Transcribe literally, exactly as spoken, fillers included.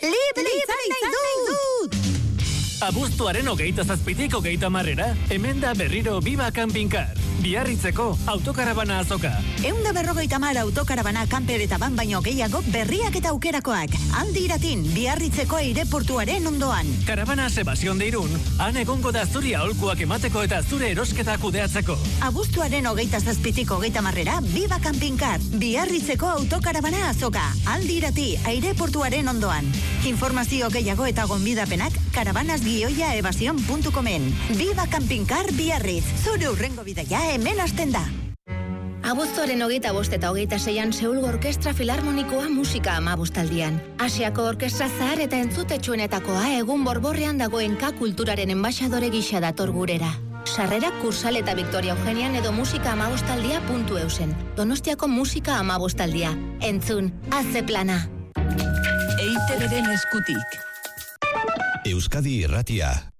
Libre izan nahi dut! Abuztuaren hogeita zazpitik hogeita marrera, hemen da berriro Biba Campingcar. Biarritzeko autokarabana azoka. Eunda berrogeita mar autokarabana kamper eta ban baino gehiago berriak eta aukerakoak. Aldi iratin, Biarritzeko aireportuaren ondoan. Karabana Sebastión de Irún, han egongo da zuri aholkuak emateko eta zure erosketa kudeatzeko. Abuztuaren hogeita zazpitik hogeita marrera, Biba Campingcar. Biarritzeko autokarabana azoka. Aldi irati, aireportuaren ondoan. Informazio gehiago eta gonbidapenak karabanas gioia evasion puntu comen. Biba Campingcar Biarritz. Zure urrengo bidaia hemen hasten da. Abuztuaren hogeita bost eta hogeita seian Seulgo Orkestra Filarmonikoa musika amabostaldian. Asiako orkestra zahar eta entzutetsuenetakoa egun borborrean dagoen K kulturaren enbaxadore gisa dator gurera. Sarrera Kursal eta Victoria Eugenian edo musika amabostaldia puntu eusen. Donostiako musika amabostaldia. Entzun, haze plana. E I Te Beren eskutik. Euskadi Irratia.